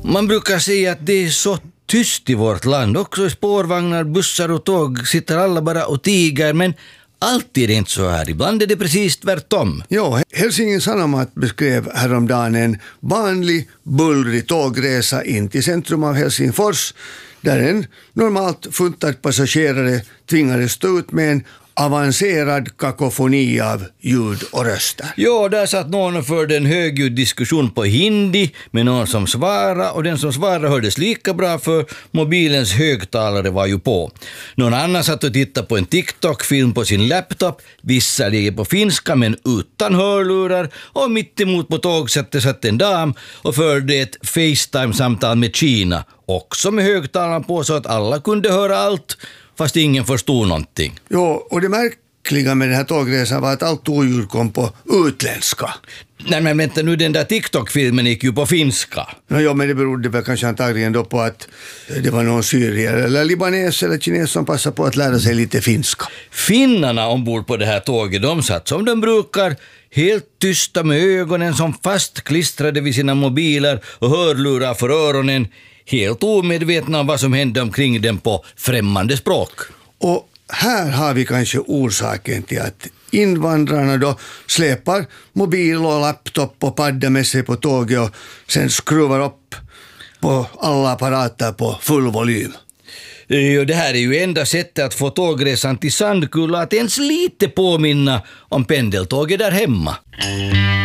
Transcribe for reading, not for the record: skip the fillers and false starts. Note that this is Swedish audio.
Man brukar säga att det är så tyst i vårt land. Också i spårvagnar, bussar och tåg sitter alla bara och tiger, men alltid är det inte så här. Ibland är det precis tvärtom. Jo, Helsingin Sanomat beskrev häromdagen en vanlig bullrig tågresa in till centrum av Helsingfors, där en normalt funtad passagerare tvingades stå ut med en avancerad kakofoni av ljud och röster. Jo, där satt någon och förde en högljudd diskussion på hindi med någon som svarade, och den som svarade hördes lika bra för mobilens högtalare var ju på. Någon annan satt och tittade på en TikTok-film på sin laptop, visserligen på finska men utan hörlurar, och mitt emot på tågsättet satt en dam och förde ett FaceTime-samtal med Kina, också med högtalarna på så att alla kunde höra allt, fast ingen förstod någonting. Jo, och det märkliga med den här tågresan var att allt oljud kom på utländska. Nej, men vänta nu, den där TikTok-filmen gick ju på finska. Ja, men det berodde väl kanske antagligen då på att det var någon syrier eller libanes eller kines som passade på att lära sig lite finska. Finnarna ombord på det här tåget, de satt som de brukar, helt tysta med ögonen som fastklistrade vid sina mobiler och hörlurar för öronen, helt omedvetna om vad som hände omkring dem på främmande språk. Och här har vi kanske orsaken till att invandrarna då släpar mobil och laptop och padda med sig på tåget och sen skruvar upp på alla apparater på full volym. Det här är ju enda sättet att få tågresan till Sandkulla att ens lite påminna om pendeltåget där hemma.